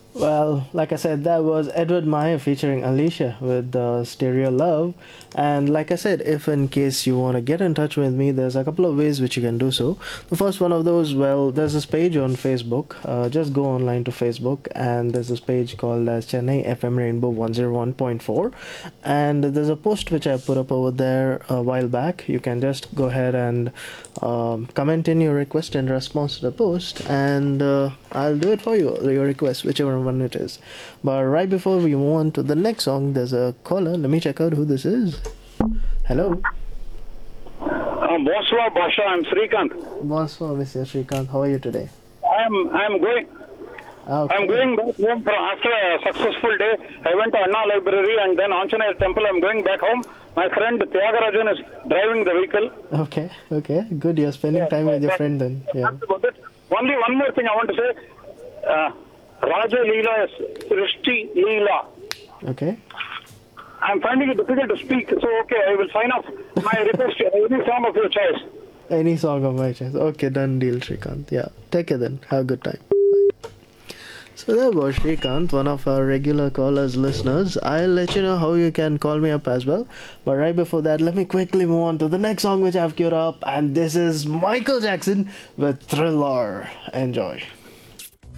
Well, like I said, that was Edward Meyer featuring Alicia with Stereo Love. And like I said, if in case you want to get in touch with me, there's a couple of ways which you can do so. The first one of those, well, there's this page on Facebook. Just go online to Facebook, and there's this page called as Chennai FM Rainbow 101.4. And there's a post which I put up over there a while back. You can just go ahead and comment in your request in response to the post, and I'll do it for you, your request, whichever one it is. But right before we move on to the next song, there's a caller. Let me check out who this is. Hello. Bonsoir, Basha. I'm Srikanth. Bonsoir, Mr. Srikanth. How are you today? I'm going. Okay. I'm going back home from after a successful day. I went to Anna Library and then Anjaneyar Temple. I'm going back home. My friend Tyagarajan is driving the vehicle. Okay, okay. Good, you're spending time with your friend then. Yeah. About it. Only one more thing I want to say. Raja Leela is Srishti Leela. Okay. I'm finding it difficult to speak, so okay, I will sign off my request. Any song of your choice. Any song of my choice. Okay, done deal, Srikanth. Yeah. Take care then. Have a good time. So that was Srikanth, one of our regular callers, listeners. I'll let you know how you can call me up as well. But right before that, let me quickly move on to the next song which I've queued up. And this is Michael Jackson with Thriller. Enjoy.